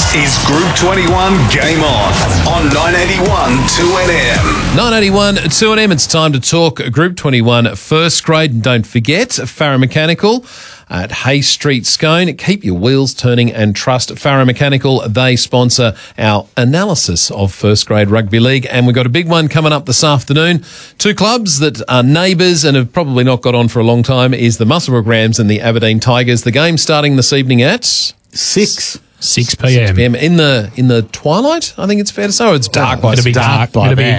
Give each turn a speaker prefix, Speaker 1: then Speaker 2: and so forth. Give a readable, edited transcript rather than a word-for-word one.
Speaker 1: is Group 21 Game On 981 2NM.
Speaker 2: 981 2NM, it's time to talk Group 21 first grade. And don't forget, Farah Mechanical at Hay Street, Scone. Keep your wheels turning and trust Farah Mechanical. They sponsor our analysis of first grade rugby league. And we've got a big one coming up this afternoon. Two clubs that are neighbours and have probably not got on for a long time is the Muswellbrook Rams and the Aberdeen Tigers. The game starting this evening at
Speaker 3: 6
Speaker 2: p.m. in the twilight. I think it's fair to say. Or it's dark by
Speaker 3: It'll be dark by then.